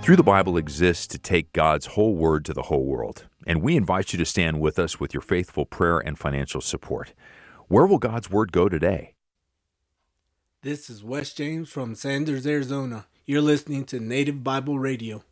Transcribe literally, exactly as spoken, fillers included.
Through the Bible exists to take God's whole word to the whole world, and we invite you to stand with us with your faithful prayer and financial support. Where will God's word go today? This is Wes James from Sanders, Arizona. You're listening to Native Bible Radio.